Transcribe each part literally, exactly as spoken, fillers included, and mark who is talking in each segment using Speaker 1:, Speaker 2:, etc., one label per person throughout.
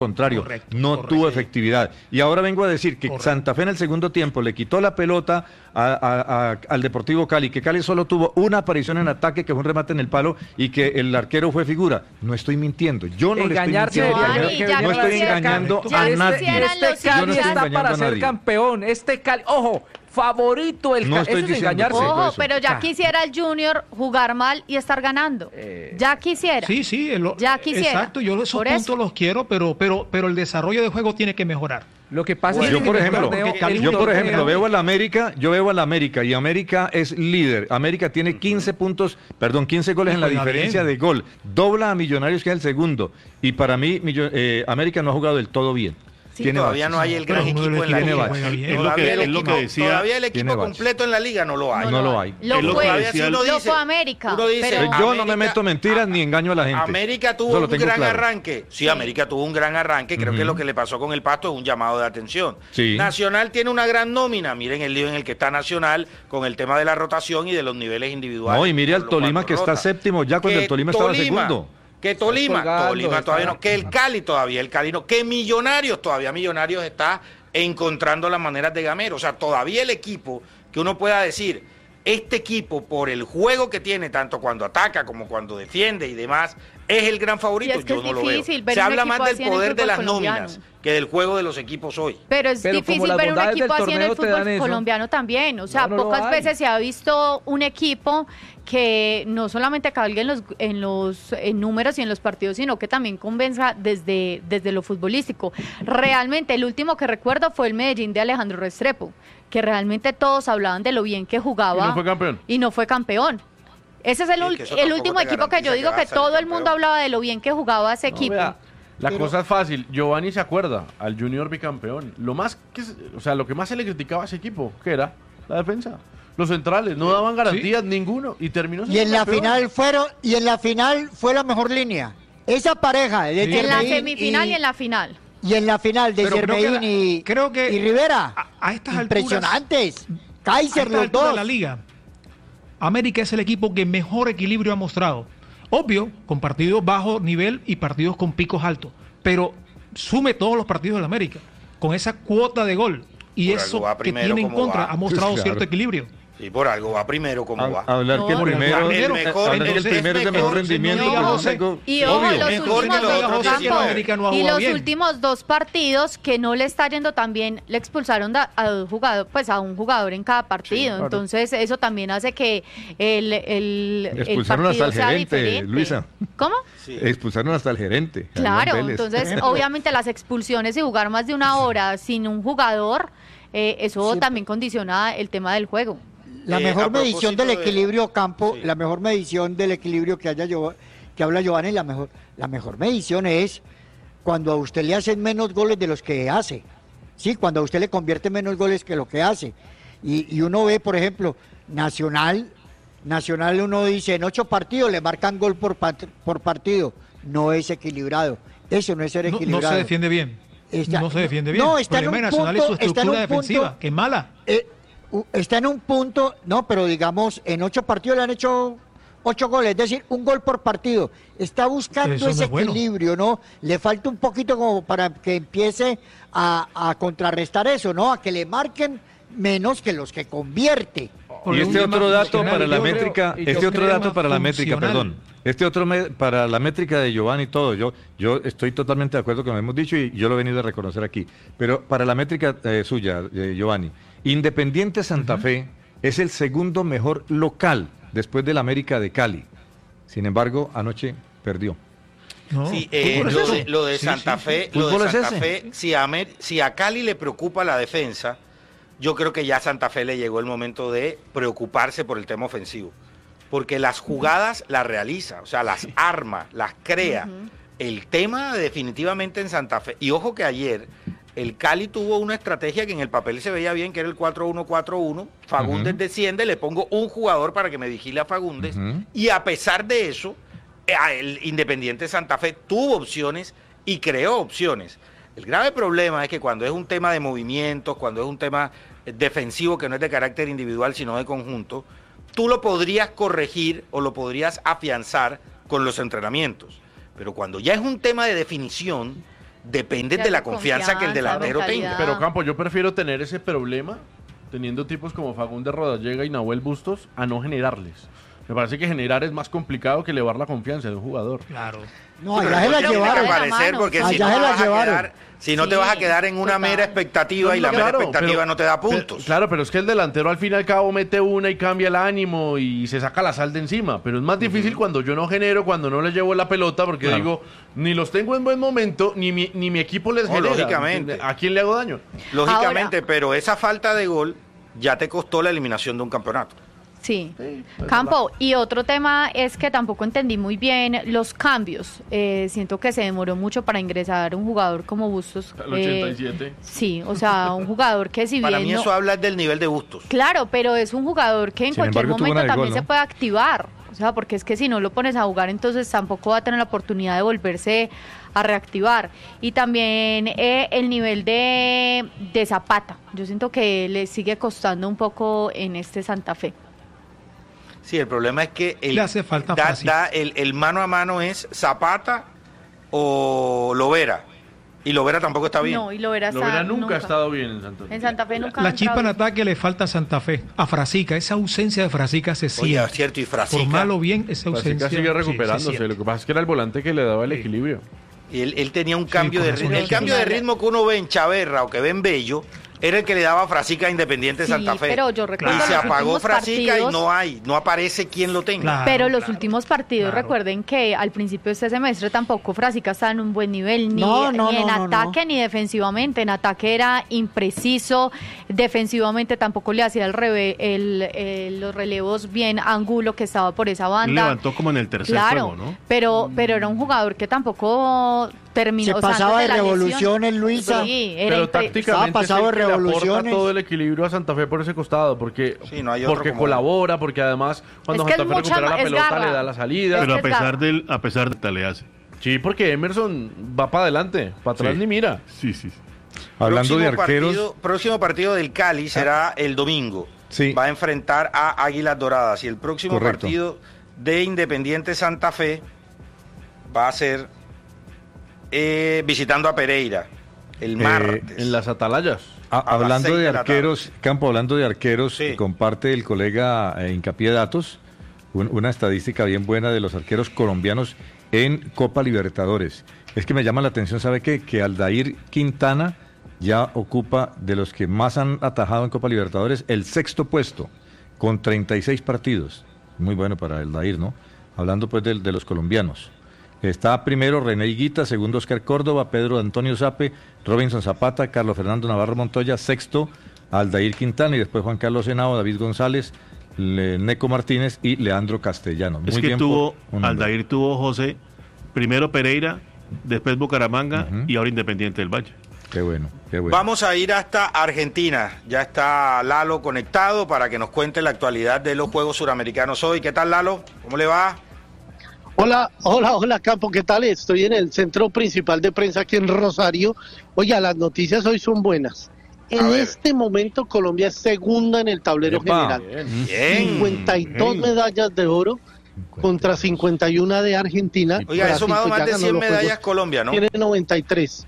Speaker 1: contrario,
Speaker 2: correcto,
Speaker 1: no
Speaker 2: correcto.
Speaker 1: tuvo efectividad. Y ahora vengo a decir que
Speaker 2: Correcto.
Speaker 1: Santa Fe en el segundo tiempo le quitó la pelota a, a, a, al Deportivo Cali, que Cali solo tuvo una aparición en ataque, que fue un remate en el palo, y que el arquero fue figura. No estoy mintiendo, yo no
Speaker 3: Engañarse
Speaker 1: le estoy mintiendo.
Speaker 4: Giovanni, ya
Speaker 1: no estoy
Speaker 4: quisiera-
Speaker 1: engañando
Speaker 4: ya
Speaker 1: a
Speaker 4: quisieran
Speaker 1: nadie.
Speaker 4: los
Speaker 3: Este
Speaker 4: hinchas.
Speaker 1: Yo
Speaker 3: Cali
Speaker 1: no estoy
Speaker 3: está
Speaker 1: engañando
Speaker 3: para
Speaker 1: a
Speaker 3: ser
Speaker 1: nadie.
Speaker 3: campeón. Este Cali, ojo, favorito el
Speaker 1: No
Speaker 3: Cali.
Speaker 1: estoy
Speaker 3: Eso es
Speaker 1: diciendo
Speaker 3: engañarse.
Speaker 1: que-
Speaker 4: Ojo,
Speaker 1: eso.
Speaker 4: pero ya
Speaker 3: Ah.
Speaker 4: quisiera el Junior jugar mal y estar ganando.
Speaker 3: Eh,
Speaker 4: Ya quisiera.
Speaker 2: Sí, sí, lo-
Speaker 4: Ya quisiera.
Speaker 2: Exacto, yo esos
Speaker 4: Por
Speaker 2: puntos
Speaker 4: eso.
Speaker 2: los quiero, pero, pero, pero el desarrollo de juego tiene que mejorar.
Speaker 3: Lo que pasa
Speaker 1: Yo
Speaker 3: es que
Speaker 1: por
Speaker 3: en el
Speaker 1: ejemplo,
Speaker 3: torneo- el
Speaker 1: yo por
Speaker 3: torneo-
Speaker 1: ejemplo veo a la América, yo veo a la América y América es líder. América tiene quince puntos, perdón, quince goles en la
Speaker 2: Juega
Speaker 1: diferencia
Speaker 2: bien.
Speaker 1: de gol. Dobla a Millonarios, que es el segundo. Y para mí Millo- eh, América no ha jugado del todo bien.
Speaker 5: Sí,
Speaker 1: Tiene
Speaker 5: todavía
Speaker 1: baches.
Speaker 5: no hay el gran
Speaker 2: Pero uno de
Speaker 5: equipo
Speaker 2: los
Speaker 5: en la
Speaker 1: equipos
Speaker 5: liga.
Speaker 1: que juega
Speaker 2: bien.
Speaker 6: Es lo
Speaker 5: Todavía
Speaker 6: que-
Speaker 5: el
Speaker 6: es lo
Speaker 5: equipo,
Speaker 6: que decía-
Speaker 5: todavía el
Speaker 1: tiene
Speaker 5: equipo
Speaker 1: baches.
Speaker 5: completo en la liga no lo hay.
Speaker 1: No lo hay.
Speaker 4: Lo
Speaker 6: Es lo que
Speaker 4: fue.
Speaker 5: Todavía si
Speaker 6: decía-
Speaker 5: uno
Speaker 4: Lo
Speaker 5: dice-
Speaker 4: fue América.
Speaker 5: uno dice,
Speaker 4: pero-
Speaker 1: Yo no me
Speaker 5: América-
Speaker 1: meto mentiras ni engaño a la gente.
Speaker 5: América tuvo
Speaker 1: Eso lo
Speaker 5: un
Speaker 1: tengo
Speaker 5: gran
Speaker 1: claro.
Speaker 5: arranque. Sí, América tuvo un gran arranque. Creo
Speaker 1: Ujú.
Speaker 5: que lo que le pasó con el Pasto es un llamado de atención.
Speaker 1: Sí.
Speaker 5: Nacional tiene una gran nómina. Miren el lío en el que está Nacional con el tema de la rotación y de los niveles individuales.
Speaker 1: No, y mire al
Speaker 5: por lo cual
Speaker 1: Tolima
Speaker 5: no
Speaker 1: que está
Speaker 5: rota.
Speaker 1: séptimo ya cuando
Speaker 5: Que
Speaker 1: el Tolima estaba
Speaker 5: Tolima,
Speaker 1: segundo.
Speaker 5: Que Tolima,
Speaker 3: colgando,
Speaker 5: Tolima todavía
Speaker 3: está-
Speaker 5: no. Que el Cali todavía, el Cali no. Que Millonarios todavía, Millonarios está encontrando las maneras de gamero. O sea, todavía el equipo que uno pueda decir, este equipo por el juego que tiene, tanto cuando ataca como cuando defiende y demás, es el gran favorito.
Speaker 4: Y es que
Speaker 5: Yo
Speaker 4: es
Speaker 5: no lo
Speaker 4: difícil
Speaker 5: veo.
Speaker 4: ver
Speaker 5: Se
Speaker 4: un
Speaker 5: habla
Speaker 4: equipo
Speaker 5: más del
Speaker 4: así en el
Speaker 5: poder de
Speaker 4: fútbol
Speaker 5: las
Speaker 4: colombiano.
Speaker 5: nóminas que del juego de los equipos hoy.
Speaker 4: Pero es
Speaker 3: Pero como
Speaker 4: difícil
Speaker 3: las
Speaker 4: ver un
Speaker 3: bondades
Speaker 4: equipo
Speaker 3: del
Speaker 4: así en el
Speaker 3: torneo te dan
Speaker 4: fútbol
Speaker 3: eso.
Speaker 4: colombiano también. O sea,
Speaker 3: No, no lo
Speaker 4: pocas
Speaker 3: hay.
Speaker 4: veces se ha visto un equipo que no solamente cabalgue en los, en los en números y en los partidos, sino que también convenza desde, desde lo futbolístico. Realmente, el último que recuerdo fue el Medellín de Alejandro Restrepo, que realmente todos hablaban de lo bien que jugaba
Speaker 6: Y no fue campeón.
Speaker 4: y no fue campeón. Ese es el,
Speaker 5: Sí,
Speaker 4: ul-
Speaker 5: que eso
Speaker 4: el
Speaker 5: tampoco
Speaker 4: último
Speaker 5: te
Speaker 4: equipo que yo
Speaker 5: garantiza
Speaker 4: digo
Speaker 5: que
Speaker 4: que
Speaker 5: vas a salir
Speaker 4: todo el mundo
Speaker 5: campeón.
Speaker 4: hablaba de lo bien que jugaba ese
Speaker 6: No,
Speaker 4: equipo.
Speaker 6: vea, la
Speaker 7: Pero-
Speaker 6: cosa es fácil. Giovanni se acuerda al Junior bicampeón. Lo más que, se- o sea, lo que más se le criticaba a ese equipo, ¿qué era? La defensa. Los centrales no daban garantías ninguno y terminó
Speaker 7: Y
Speaker 6: siendo
Speaker 7: en la
Speaker 6: campeón.
Speaker 7: final fueron, y en la final fue la mejor línea. Esa pareja de
Speaker 2: Sí.
Speaker 4: En la
Speaker 7: Germain
Speaker 4: semifinal y,
Speaker 7: y,
Speaker 4: en la final.
Speaker 7: y en la final de
Speaker 2: Pero creo que
Speaker 7: Germain
Speaker 2: la-
Speaker 7: y,
Speaker 2: creo que
Speaker 7: y Rivera.
Speaker 2: a- a estas alturas-
Speaker 7: Impresionantes.
Speaker 2: A
Speaker 7: Kaiser
Speaker 2: esta
Speaker 7: los
Speaker 2: altura de
Speaker 7: dos.
Speaker 2: la liga, América es el equipo que mejor equilibrio ha mostrado. Obvio, con partidos bajo nivel y partidos con picos altos. Pero sume todos los partidos de la América con esa cuota de gol. Y
Speaker 5: Por algo
Speaker 2: eso
Speaker 5: va
Speaker 2: que
Speaker 5: primero
Speaker 2: tiene en
Speaker 5: como
Speaker 2: contra
Speaker 5: va.
Speaker 2: ha mostrado
Speaker 1: Claro.
Speaker 2: cierto equilibrio.
Speaker 5: Y por algo va primero como
Speaker 1: A-
Speaker 5: va.
Speaker 1: hablar
Speaker 4: No,
Speaker 1: que el
Speaker 4: el
Speaker 1: primero,
Speaker 2: mejor-
Speaker 1: hablar que el
Speaker 2: entonces
Speaker 1: primero es de
Speaker 5: es
Speaker 1: mejor
Speaker 5: mejor,
Speaker 1: rendimiento.
Speaker 2: si no diga
Speaker 1: pues,
Speaker 2: José.
Speaker 1: tengo-
Speaker 4: Y
Speaker 1: obvio.
Speaker 4: ojo, los
Speaker 5: Mejor que
Speaker 4: últimos
Speaker 5: los
Speaker 4: dos
Speaker 5: otros
Speaker 4: campos,
Speaker 5: diecinueve.
Speaker 2: América no ha
Speaker 4: y
Speaker 2: jugado
Speaker 4: los
Speaker 2: bien.
Speaker 4: últimos dos partidos que no le está yendo tan bien, le expulsaron da- a dos jugadores, pues a un jugador en cada partido.
Speaker 6: claro.
Speaker 4: Entonces eso también hace que el, el, el
Speaker 1: Expulsaron
Speaker 4: partido
Speaker 1: hasta el
Speaker 4: sea
Speaker 1: gerente,
Speaker 4: diferente.
Speaker 1: Luisa.
Speaker 4: ¿Cómo?
Speaker 5: Sí.
Speaker 1: Expulsaron hasta el gerente. a
Speaker 4: Claro,
Speaker 1: Iván Vélez.
Speaker 4: entonces obviamente las expulsiones y jugar más de una hora sin un jugador, eh, eso
Speaker 7: Sí.
Speaker 4: también condiciona el tema del juego.
Speaker 7: La
Speaker 5: Eh,
Speaker 7: mejor
Speaker 5: a
Speaker 7: medición
Speaker 5: propósito
Speaker 7: del
Speaker 5: de-
Speaker 7: equilibrio campo,
Speaker 5: Sí.
Speaker 7: la mejor medición del equilibrio que haya Gio- que habla Giovanni, la mejor, la mejor medición es cuando a usted le hacen menos goles de los que hace. Sí, cuando a usted le convierte menos goles que lo que hace. Y, y uno ve, por ejemplo, Nacional, Nacional uno dice, en ocho partidos le marcan gol por, pat- por partido. No es equilibrado. Eso no es ser
Speaker 2: No, no
Speaker 7: equilibrado.
Speaker 2: se defiende bien.
Speaker 7: Está-
Speaker 2: no se defiende bien.
Speaker 7: no, está
Speaker 2: el
Speaker 7: en
Speaker 2: problema
Speaker 7: un
Speaker 2: de Nacional es su
Speaker 7: punto- está en
Speaker 2: estructura
Speaker 7: un punto-
Speaker 2: defensiva, que es mala.
Speaker 7: Eh, u- está en un punto, no, pero digamos, en ocho partidos le han hecho ocho goles, es decir, un gol por partido. Está buscando
Speaker 2: Eso no
Speaker 7: ese
Speaker 2: es bueno.
Speaker 7: equilibrio, ¿no? Le falta un poquito como para que empiece a, a contrarrestar eso, ¿no? A que le marquen menos que los que convierte.
Speaker 1: Y
Speaker 2: Porque
Speaker 1: este
Speaker 2: un
Speaker 1: otro
Speaker 2: tema
Speaker 1: dato
Speaker 2: funcional,
Speaker 1: para la
Speaker 2: yo creo-
Speaker 1: métrica,
Speaker 3: y yo
Speaker 1: este otro
Speaker 3: creo
Speaker 1: dato para la métrica,
Speaker 2: funcional.
Speaker 1: perdón. Este otro me- para la métrica de Giovanni y todo, yo, yo estoy totalmente de acuerdo con lo que hemos dicho y yo lo he venido a reconocer aquí. Pero para la métrica eh, suya, eh, Giovanni, Independiente Santa Fe es el segundo mejor local después del América de Cali. Sin embargo, anoche perdió.
Speaker 2: No,
Speaker 5: Sí, eh,
Speaker 2: fútbol es
Speaker 5: lo,
Speaker 2: eso.
Speaker 5: de, lo de
Speaker 2: Sí,
Speaker 5: Santa
Speaker 2: sí,
Speaker 5: Fe,
Speaker 2: sí.
Speaker 5: lo de
Speaker 1: Fútbol es
Speaker 5: Santa
Speaker 1: ese.
Speaker 5: Fe, si a, Amer- si a Cali le preocupa la defensa, yo creo que ya a Santa Fe le llegó el momento de preocuparse por el tema ofensivo. Porque las jugadas las realiza, o sea, las arma, las crea. El tema definitivamente en Santa Fe. Y ojo que ayer el Cali tuvo una estrategia que en el papel se veía bien, que era el cuatro uno cuatro uno. Fagundes
Speaker 1: Ujú.
Speaker 5: desciende, le pongo un jugador para que me vigile a Fagundes.
Speaker 1: Ujú.
Speaker 5: Y a pesar de eso, eh, el Independiente Santa Fe tuvo opciones y creó opciones. El grave problema es que cuando es un tema de movimientos, cuando es un tema eh, defensivo que no es de carácter individual, sino de conjunto, tú lo podrías corregir o lo podrías afianzar con los entrenamientos. Pero cuando ya es un tema de definición, dependen
Speaker 4: Ya
Speaker 5: de la
Speaker 4: de
Speaker 5: confianza que el
Speaker 4: confianza,
Speaker 5: delantero
Speaker 4: mentalidad.
Speaker 5: tenga.
Speaker 6: Pero Campo, yo prefiero tener ese problema teniendo tipos como Fagundes Rodallega y Nahuel Bustos a no generarles. Me parece que generar es más complicado que elevar la confianza de un jugador.
Speaker 2: Claro.
Speaker 7: No,
Speaker 5: Pero
Speaker 7: allá se la
Speaker 5: tiene que
Speaker 7: llevaron.
Speaker 5: aparecer, porque si
Speaker 7: Allá
Speaker 5: no,
Speaker 7: se
Speaker 5: te
Speaker 7: la
Speaker 5: vas a
Speaker 7: llevaron.
Speaker 5: quedar, si no te
Speaker 4: Sí,
Speaker 5: vas a quedar en una
Speaker 4: total.
Speaker 5: mera expectativa y la mera
Speaker 6: Claro,
Speaker 5: expectativa
Speaker 6: pero-
Speaker 5: no te da
Speaker 6: pero-
Speaker 5: puntos.
Speaker 6: claro, pero es que el delantero al fin y al cabo mete una y cambia el ánimo y se saca la sal de encima. Pero es más difícil cuando yo no genero, cuando no les llevo la pelota, porque
Speaker 8: Claro.
Speaker 6: digo, ni los tengo en buen momento, ni mi, ni mi equipo les
Speaker 5: No,
Speaker 6: genera.
Speaker 5: lógicamente.
Speaker 6: ¿A quién le hago daño?
Speaker 5: Lógicamente,
Speaker 4: Ahora-
Speaker 5: pero esa falta de gol ya te costó la eliminación de un campeonato.
Speaker 4: Sí.
Speaker 6: Sí, pues,
Speaker 4: Campo, y otro tema es que tampoco entendí muy bien los cambios. Eh, siento que se demoró mucho para ingresar un jugador como Bustos.
Speaker 6: Al
Speaker 4: eh,
Speaker 6: ochenta y siete.
Speaker 4: sí, o sea, un jugador que si bien
Speaker 5: Para mí
Speaker 4: no-
Speaker 5: eso habla del nivel de Bustos.
Speaker 4: Claro, pero es un jugador que en
Speaker 1: Sin
Speaker 4: cualquier
Speaker 1: embargo, tuvo
Speaker 4: momento
Speaker 1: una de
Speaker 4: también
Speaker 1: gol,
Speaker 4: se
Speaker 1: ¿no?
Speaker 4: puede activar. O sea, porque es que si no lo pones a jugar, entonces tampoco va a tener la oportunidad de volverse a reactivar. Y también eh, el nivel de, de Zapata. Yo siento que le sigue costando un poco en este Santa Fe.
Speaker 5: Sí, el problema es que el,
Speaker 2: Le hace falta
Speaker 5: da-
Speaker 2: fácil.
Speaker 5: da- el, el mano a mano es Zapata o Lovera. Y Lovera tampoco está bien.
Speaker 4: No, y lo verás.
Speaker 6: Lovera nunca, ha estado bien en Santa Fe.
Speaker 4: En Santa Fe nunca ha
Speaker 2: La chispa en
Speaker 4: entrado.
Speaker 2: ataque le falta a Santa Fe, a Frasica. Esa ausencia de Frasica se
Speaker 5: Oye,
Speaker 2: siente.
Speaker 5: es cierto, y
Speaker 2: Por
Speaker 5: Frasica.
Speaker 2: mal o bien, esa ausencia.
Speaker 6: Frasica sigue
Speaker 2: sí,
Speaker 6: recuperándose.
Speaker 2: se siente.
Speaker 6: Lo que pasa es que era el volante que le daba el
Speaker 2: Sí.
Speaker 6: equilibrio.
Speaker 5: Y él, él tenía un cambio
Speaker 2: con
Speaker 5: de
Speaker 2: razón.
Speaker 5: ritmo. El
Speaker 2: Sí,
Speaker 5: cambio de
Speaker 4: sí.
Speaker 5: ritmo que uno ve en Chaverra o que ve en Bello era el que le daba Frasica a Independiente
Speaker 4: Sí,
Speaker 5: Santa Fe.
Speaker 4: pero yo recuerdo
Speaker 5: y
Speaker 4: los
Speaker 5: se apagó
Speaker 4: últimos
Speaker 5: Frasica
Speaker 4: partidos-
Speaker 5: y no hay, no aparece quien lo tenga.
Speaker 2: Claro.
Speaker 4: Pero los
Speaker 2: claro,
Speaker 4: últimos partidos,
Speaker 2: claro.
Speaker 4: recuerden que al principio de este semestre tampoco Frasica estaba en un buen nivel, ni,
Speaker 7: No, no,
Speaker 4: ni en
Speaker 7: no, no,
Speaker 4: ataque ni defensivamente. En ataque era impreciso, defensivamente tampoco le hacía el reve- el, el- los relevos bien a Angulo, que estaba por esa
Speaker 8: Él
Speaker 4: banda.
Speaker 8: levantó como en el tercer
Speaker 4: Claro,
Speaker 8: juego, ¿no?
Speaker 4: pero, pero era un jugador que tampoco terminó.
Speaker 7: Se
Speaker 4: o sea,
Speaker 7: pasaba
Speaker 4: antes
Speaker 7: de
Speaker 4: la lesión-
Speaker 7: revoluciones, Luisa.
Speaker 4: Sí, era
Speaker 6: Pero
Speaker 4: impre-
Speaker 6: tácticamente
Speaker 7: Estaba
Speaker 6: es
Speaker 7: pasado
Speaker 6: el
Speaker 7: de
Speaker 6: que le aporta
Speaker 7: revoluciones.
Speaker 6: todo el equilibrio a Santa Fe por ese costado, porque,
Speaker 5: Sí, no hay otro
Speaker 6: porque
Speaker 5: como-
Speaker 6: colabora, porque además cuando
Speaker 4: Es que
Speaker 6: Santa
Speaker 4: es
Speaker 6: Fe
Speaker 4: mucha-
Speaker 6: recupera la
Speaker 4: es
Speaker 6: pelota
Speaker 4: garra.
Speaker 6: le da la salida.
Speaker 8: Pero a
Speaker 4: que es
Speaker 8: pesar
Speaker 4: garra.
Speaker 8: del, a pesar de tal le hace.
Speaker 6: Sí, porque Emerson va para adelante, para atrás
Speaker 8: Sí.
Speaker 6: ni mira.
Speaker 8: Sí, sí. sí.
Speaker 1: Hablando de
Speaker 5: Próximo
Speaker 1: arqueros,
Speaker 5: partido- próximo partido del Cali será el domingo.
Speaker 1: Sí.
Speaker 5: Va a enfrentar a Águilas Doradas. Y el próximo
Speaker 1: Correcto.
Speaker 5: partido de Independiente Santa Fe va a ser eh, visitando a Pereira el martes.
Speaker 6: En las atalayas.
Speaker 1: a-
Speaker 5: a las
Speaker 1: hablando
Speaker 5: seis
Speaker 1: de
Speaker 5: de la
Speaker 1: arqueros, Campo, hablando de arqueros,
Speaker 5: Sí.
Speaker 1: comparte el colega eh, Hincapié Datos un- una estadística bien buena de los arqueros colombianos en Copa Libertadores. Es que me llama la atención, ¿sabe qué? Que Aldair Quintana ya ocupa, de los que más han atajado en Copa Libertadores, el sexto puesto, con treinta y seis partidos. Muy bueno para Aldair, ¿no? Hablando pues de, de los colombianos. Está primero René Higuita, segundo Oscar Córdoba, Pedro Antonio Zape, Robinson Zapata, Carlos Fernando Navarro Montoya, sexto Aldair Quintana y después Juan Carlos Henao, David González, Le- Neco Martínez y Leandro Castellano.
Speaker 8: Es
Speaker 1: Muy
Speaker 8: que
Speaker 1: bien
Speaker 8: tuvo,
Speaker 1: por un hombre.
Speaker 8: Aldair tuvo José, primero Pereira, después Bucaramanga
Speaker 1: Ujú.
Speaker 8: y ahora Independiente del Valle.
Speaker 1: Qué bueno, qué bueno.
Speaker 5: Vamos a ir hasta Argentina. Ya está Lalo conectado para que nos cuente la actualidad de los Juegos Suramericanos hoy. ¿Qué tal, Lalo? ¿Cómo le va?
Speaker 9: Hola, hola, hola Campo, ¿qué tal? Estoy en el centro principal de prensa aquí en Rosario. Oiga, las noticias hoy son buenas. En
Speaker 5: ver.
Speaker 9: este momento Colombia es segunda en el tablero
Speaker 1: Epa.
Speaker 9: general.
Speaker 5: Bien.
Speaker 9: cincuenta y dos
Speaker 1: Bien.
Speaker 9: medallas de oro contra cincuenta y una de Argentina.
Speaker 5: Oiga, he
Speaker 9: Brasil,
Speaker 5: sumado
Speaker 9: pues,
Speaker 5: más
Speaker 9: ya
Speaker 5: de
Speaker 9: ganó
Speaker 5: cien
Speaker 9: los
Speaker 5: medallas
Speaker 9: Juegos.
Speaker 5: Colombia, ¿no?
Speaker 9: Tiene noventa y tres.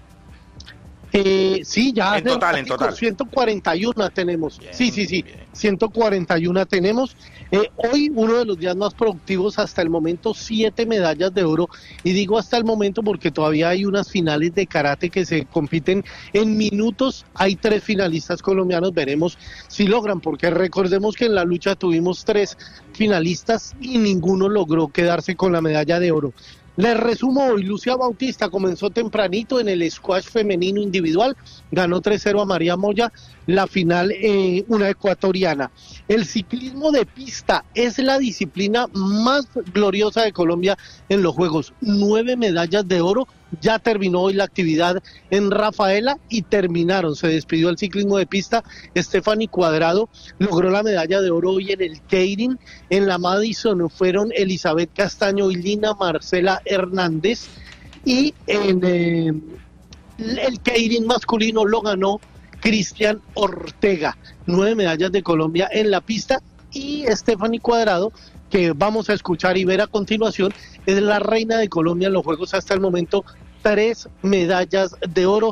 Speaker 9: Eh, sí, ya
Speaker 5: En total, en
Speaker 9: México,
Speaker 5: total.
Speaker 9: ciento cuarenta y uno tenemos.
Speaker 5: Bien,
Speaker 9: sí, sí, sí,
Speaker 5: bien.
Speaker 9: ciento cuarenta y uno tenemos. Eh, hoy uno de los días más productivos hasta el momento, siete medallas de oro. Y digo hasta el momento porque todavía hay unas finales de karate que se compiten en minutos. Hay tres finalistas colombianos, veremos si logran, porque recordemos que en la lucha tuvimos tres finalistas y ninguno logró quedarse con la medalla de oro. Les resumo hoy, Lucía Bautista comenzó tempranito en el squash femenino individual, ganó tres cero a María Moya, la final eh, una ecuatoriana. El ciclismo de pista es la disciplina más gloriosa de Colombia en los Juegos, nueve medallas de oro, ya terminó hoy la actividad en Rafaela y terminaron, se despidió el ciclismo de pista, Stephanie Cuadrado logró la medalla de oro hoy en el Keirin, en la Madison fueron Elizabeth Castaño y Lina Marcela Hernández y en eh, el Keirin masculino lo ganó Cristian Ortega, nueve medallas de Colombia en la pista y Stephanie Cuadrado, que vamos a escuchar y ver a continuación, es la reina de Colombia en los Juegos hasta el momento, tres medallas de oro.